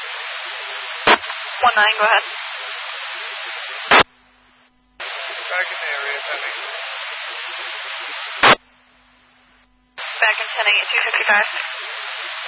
19, go ahead. Dragon area heading. Back in 10-8, 255.